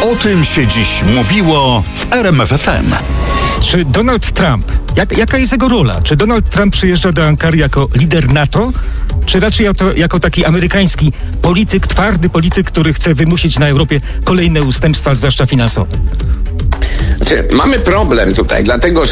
O tym się dziś mówiło w RMF FM. Czy Donald Trump, jaka jest jego rola? Czy Donald Trump przyjeżdża do Ankary jako lider NATO, czy raczej jako taki amerykański polityk, twardy polityk, który chce wymusić na Europie kolejne ustępstwa, zwłaszcza finansowe? Mamy problem tutaj, dlatego że